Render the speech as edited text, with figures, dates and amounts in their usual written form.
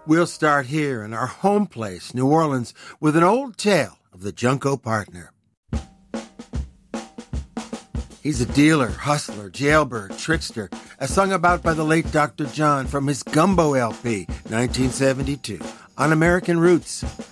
We'll start here in our home place, New Orleans, with an old tale of the Junco Partner. He's a dealer, hustler, jailbird, trickster, as sung about by the late Dr. John from his Gumbo LP, 1972, on American Roots.